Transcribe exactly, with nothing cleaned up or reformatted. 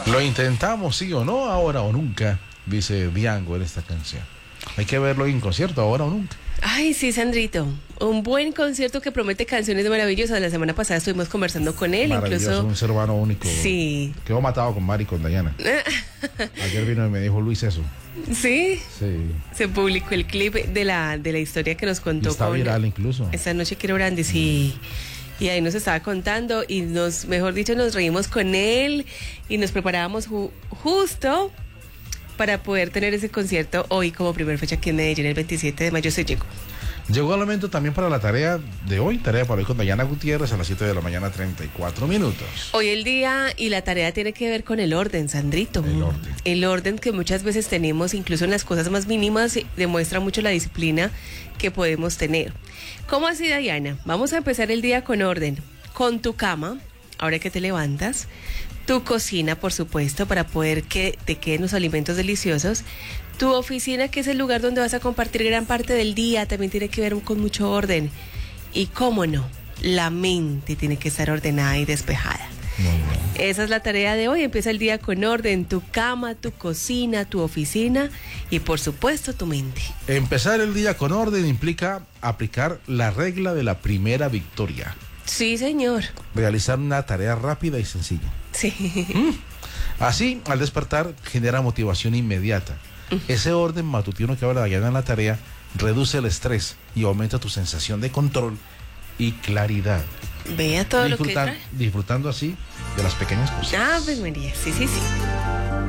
Lo intentamos, sí o no, ahora o nunca, dice Diango en esta canción. Hay que verlo en concierto, ahora o nunca. Ay, sí, Sandrito. Un buen concierto que promete canciones maravillosas. La semana pasada estuvimos conversando con él, Maravilloso, incluso. un ser humano único. Sí. Quedó matado con Mari y con Dayana. Ayer vino y me dijo Luis eso. Sí. Sí. Se publicó el clip de la, de la historia que nos contó. Y está con viral incluso. Esta noche quiero Brandes y, y ahí nos estaba contando y nos, mejor dicho, nos reímos con él y nos preparábamos ju- justo para poder tener ese concierto hoy como primer fecha aquí en Medellín, el veintisiete de mayo se llegó. Llegó el momento también para la tarea de hoy, tarea para hoy con Dayana Gutiérrez a las siete de la mañana, treinta y cuatro minutos. Hoy el día y la tarea tiene que ver con el orden, Sandrito. El orden. El orden que muchas veces tenemos, incluso en las cosas más mínimas, demuestra mucho la disciplina que podemos tener. ¿Cómo así, Dayana? Vamos a empezar el día con orden. Con tu cama, ahora que te levantas, tu cocina, por supuesto, para poder que te queden los alimentos deliciosos. Tu oficina, que es el lugar donde vas a compartir gran parte del día, también tiene que ver con mucho orden. Y cómo no, la mente tiene que estar ordenada y despejada. Muy bien. Esa es la tarea de hoy. Empieza el día con orden, tu cama, tu cocina, tu oficina y por supuesto tu mente. Empezar el día con orden implica aplicar la regla de la primera victoria. Sí, señor. Realizar una tarea rápida y sencilla. Sí. ¿Mm? Así, al despertar, genera motivación inmediata. Ese orden matutino que habla Dayana en la tarea reduce el estrés y aumenta tu sensación de control y claridad. Vea todo lo que Disfrutan- trae. disfrutando así de las pequeñas cosas. Ah, pues María, sí, sí, sí.